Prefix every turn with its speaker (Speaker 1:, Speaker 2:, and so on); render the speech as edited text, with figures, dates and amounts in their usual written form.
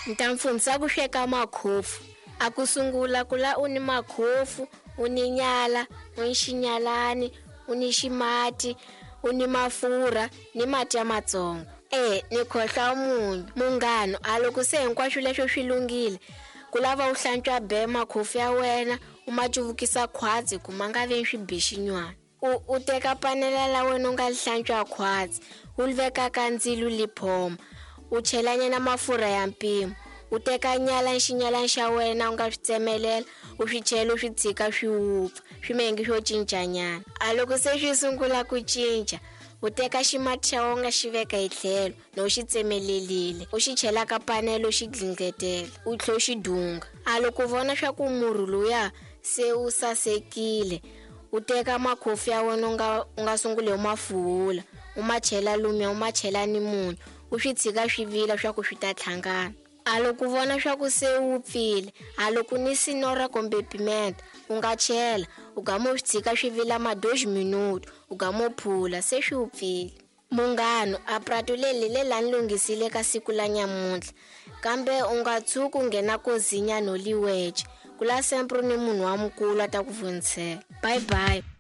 Speaker 1: Ntamfundzisa ku sweka makhofu. A ku sungula kula u ni makhofu, u ni nyala, u ni xinyalani, u ni ximati, u ni mafurha ni mati ya matsongo. Ni khohla munyu. Munghano, a loko se hinkwaswo leswo swi lunghile, ku lava u hlantswa be makhofu ya wena, u ma cuvukisa khwatsi ku ma nga vi swibixinywana. U teka panela la wena u nga li hlantswa khwatsi, u li veka ka ndzilo li phoma, u chela nyana mafurha ya mpimo. U teka xinyalani xa wena u nga swi tsemelela, u swi chela u swi tshika swi wupfa, swi mengi swo cincanyana. A loko se swi sungula ku cinca, u teka ximati xa wena u nga xi veka hi tlhelo no xi tsemelelile, u xi chela ka panela u xi glingetela, u tlhela xi dunga. A loko u vona swa ku murhi luya se u sasekile, u teka makhofu ya wena u nga sungule u ma fuhula, u ma chela lumiya, u ma chela ni munyu, u swi tshika swi vila swa ku swi ta hlangana. A loko u vona swa ku se wu pfile, a loko ni sinora kumbe pimenta, u nga chela, u gama u swi tshika swi vila 12 minuto, u gama u phula, se swi wupfile. Munghano, a prato leli la ni lunghisile ka siku la nyamuntlha, kambe u nga tshuki u nghena kozinya no liweje. Kula sempre ni munhu wa mukulu a ta ku vonisela. Bye bye.